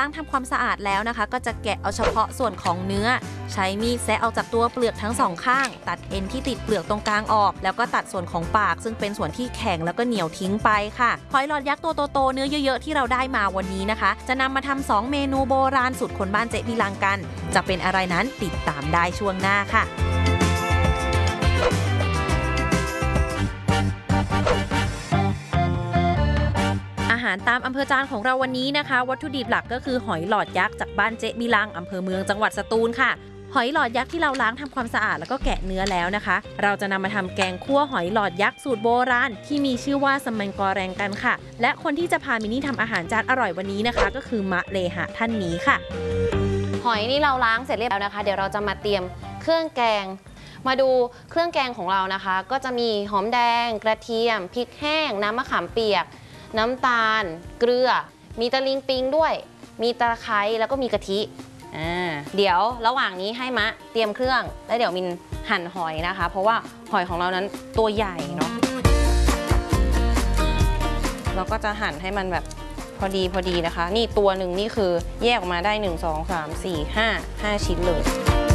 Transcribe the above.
างทำความสะอาดแล้วนะคะก็จะแกะเอาเฉพาะส่วนของเนื้อใช้มีดแซะออกจากตัวเปลือกทั้งสองข้างตัดเอ็นที่ติดเปลือกตรงกลางออกแล้วก็ตัดส่วนของปากซึ่งเป็นส่วนที่แข็งแล้วก็เหนียวทิ้งไปค่ะหอยหลอดยักษ์ตัวโตๆเนื้อเยอะๆที่เราได้มาวันนี้นะคะจะนำมาทำ2เมนูโบราณสูตรคนบ้านเจ๊บิลังกันจะเป็นอะไรนั้นติดตามได้ช่วงหน้าค่ะอาหารตามอำเภอจานของเราวันนี้นะคะวัตถุดิบหลักก็คือหอยหลอดยักษ์จากบ้านเจ๊บิลังอำเภอเมืองจังหวัดสตูลค่ะหอยหลอดยักษ์ที่เราล้างทำความสะอาดแล้วก็แกะเนื้อแล้วนะคะเราจะนำมาทำแกงคั่วหอยหลอดยักษ์สูตรโบราณที่มีชื่อว่าสมันกอแรงกันค่ะและคนที่จะพามินี่ทำอาหารจานอร่อยวันนี้นะคะก็คือมะเลหะท่านนี้ค่ะหอยนี่เราล้างเสร็จเรียบร้อยแล้วนะคะเดี๋ยวเราจะมาเตรียมเครื่องแกงมาดูเครื่องแกงของเรานะคะก็จะมีหอมแดงกระเทียมพริกแห้งน้ำมะขามเปียกน้ำตาลเกลือมีตะลิงปิงด้วยมีตะไคร้แล้วก็มีกะทิเดี๋ยวระหว่างนี้ให้มะเตรียมเครื่องแล้วเดี๋ยวมินหั่นหอยนะคะเพราะว่าหอยของเรานั้นตัวใหญ่เนาะเราก็จะหั่นให้มันแบบพอดีนะคะนี่ตัวหนึ่งนี่คือแยกออกมาได้1 2 3 4 5 ชิ้นเลย